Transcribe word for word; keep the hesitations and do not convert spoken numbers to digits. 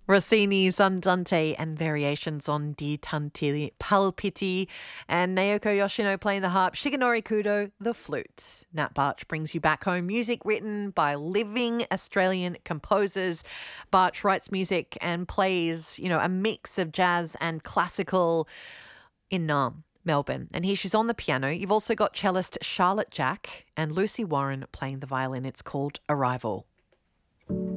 Rossini's Andante and variations on Di Tanti Palpiti, and Naoko Yoshino playing the harp, Shigenori Kudo the flute. Nat Barch brings you back home music written by living Australian composers. Barch writes music and plays, you know, a mix of jazz and classical in Naarm, Melbourne. And here she's on the piano. You've also got cellist Charlotte Jack and Lucy Warren playing the violin. It's called Arrival.